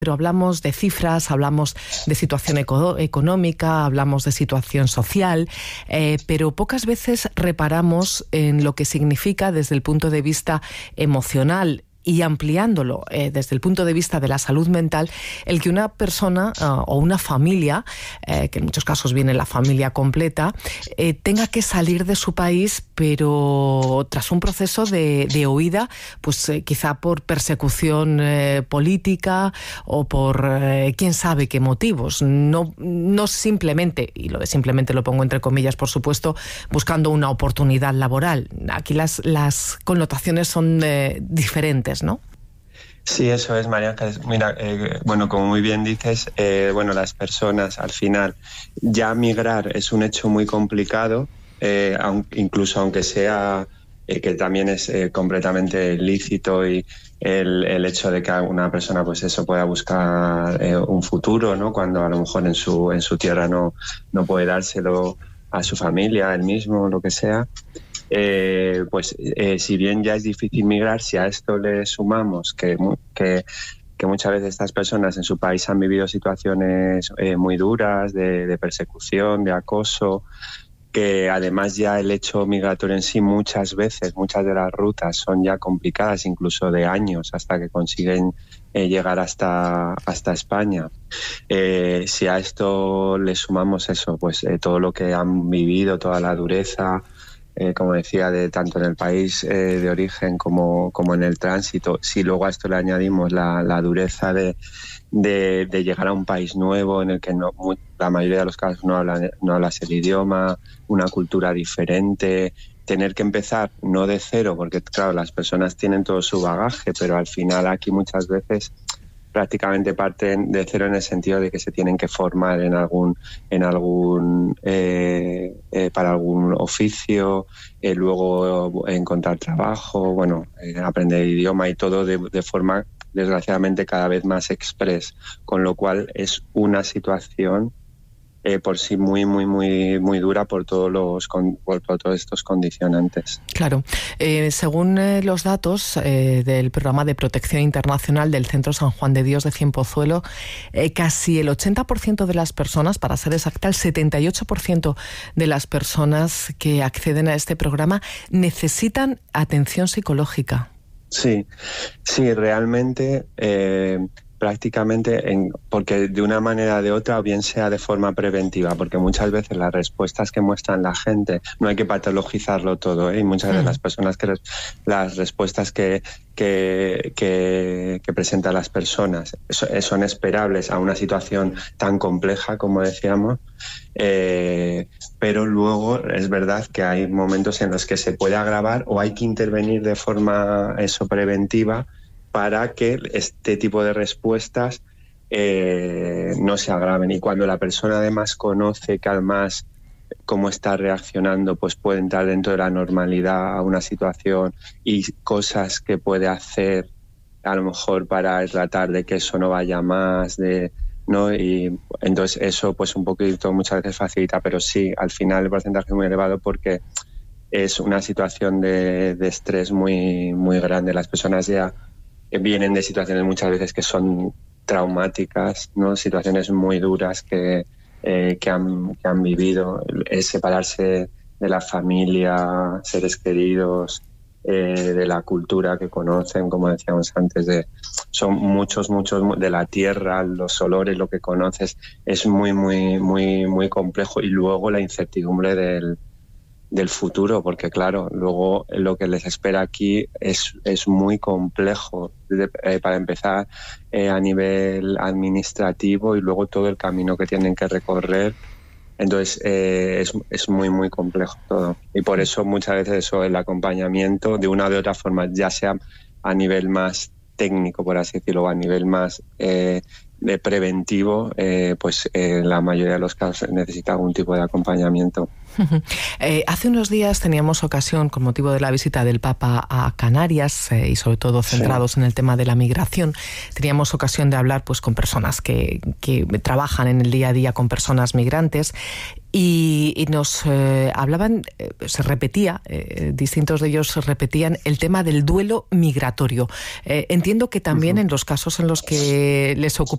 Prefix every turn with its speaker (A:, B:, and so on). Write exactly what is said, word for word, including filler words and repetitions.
A: pero hablamos de cifras, hablamos de situación eco- económica, hablamos de situación social, eh, pero pocas veces reparamos en lo que significa desde el punto de vista emocional y ampliándolo eh, desde el punto de vista de la salud mental, el que una persona uh, o una familia, eh, que en muchos casos viene la familia completa, eh, tenga que salir de su país, pero tras un proceso de, de huida, pues eh, quizá por persecución eh, política o por eh, quién sabe qué motivos. No, no simplemente, y lo de simplemente lo pongo entre comillas, por supuesto, buscando una oportunidad laboral. Aquí las, las connotaciones son eh, diferentes, ¿no?
B: Sí, eso es, María Ángeles. Mira, eh, bueno, como muy bien dices, eh, bueno, las personas al final, ya migrar es un hecho muy complicado, eh, aun, incluso aunque sea eh, que también es eh, completamente lícito y el, el hecho de que una persona, pues eso, pueda buscar eh, un futuro, ¿no? Cuando a lo mejor en su en su tierra no no puede dárselo a su familia, a él mismo, lo que sea. Eh, pues eh, si bien ya es difícil migrar, si a esto le sumamos que, que, que muchas veces estas personas en su país han vivido situaciones eh, muy duras de, de persecución, de acoso, que además ya el hecho migratorio en sí muchas veces, muchas de las rutas son ya complicadas, incluso de años hasta que consiguen eh, llegar hasta, hasta España. Eh, si a esto le sumamos eso, pues eh, todo lo que han vivido, toda la dureza, Eh, como decía, de tanto en el país eh, de origen como, como en el tránsito. Si luego a esto le añadimos la, la dureza de, de, de llegar a un país nuevo en el que no, muy, la mayoría de los casos no, hablan, no hablas el idioma, una cultura diferente, tener que empezar no de cero, porque claro, las personas tienen todo su bagaje, pero al final aquí muchas veces prácticamente parten de cero en el sentido de que se tienen que formar en algún en algún eh, eh, para algún oficio, eh, luego encontrar trabajo, bueno, eh, aprender idioma y todo de, de forma desgraciadamente cada vez más express, con lo cual es una situación Eh, por sí muy muy muy muy dura por todos los por, por todos estos condicionantes.
A: Claro, eh, según eh, los datos eh, del programa de protección internacional del Centro San Juan de Dios de Ciempozuelo, eh, casi el ochenta por ciento de las personas, para ser exacta, el setenta y ocho por ciento de las personas que acceden a este programa necesitan atención psicológica.
B: Sí, sí, realmente. Eh, prácticamente, en, porque de una manera o de otra, o bien sea de forma preventiva, porque muchas veces las respuestas que muestran la gente, no hay que patologizarlo todo, ¿eh? Y muchas mm. de las personas que las respuestas que, que, que, que presentan las personas son esperables a una situación tan compleja como decíamos, eh, pero luego es verdad que hay momentos en los que se puede agravar o hay que intervenir de forma eso preventiva para que este tipo de respuestas eh, no se agraven. Y cuando la persona además conoce que además cómo está reaccionando, pues puede entrar dentro de la normalidad a una situación y cosas que puede hacer a lo mejor para tratar de que eso no vaya más, de ¿no? Y entonces eso pues un poquito muchas veces facilita, pero sí, al final el porcentaje es muy elevado porque es una situación de, de estrés muy, muy grande. Las personas ya vienen de situaciones muchas veces que son traumáticas, ¿no? Situaciones muy duras que, eh, que, han, que han vivido. Es separarse de la familia, seres queridos, eh, de la cultura que conocen, como decíamos antes, de, son muchos, muchos de la tierra, los olores, lo que conoces, es muy, muy, muy, muy complejo. Y luego la incertidumbre del del futuro, porque claro, luego lo que les espera aquí es, es muy complejo de, eh, para empezar eh, a nivel administrativo y luego todo el camino que tienen que recorrer. Entonces eh, es, es muy muy complejo todo y por eso muchas veces eso, el acompañamiento de una o de otra forma, ya sea a nivel más técnico, por así decirlo, o a nivel más eh, de preventivo, eh, pues en eh, la mayoría de los casos necesita algún tipo de acompañamiento.
A: Eh, hace unos días teníamos ocasión, con motivo de la visita del Papa a Canarias eh, y sobre todo centrados sí. en el tema de la migración, teníamos ocasión de hablar pues con personas que, que trabajan en el día a día con personas migrantes y, y nos eh, hablaban, eh, se repetía, eh, distintos de ellos repetían el tema del duelo migratorio. Eh, entiendo que también uh-huh. en los casos en los que les ocupa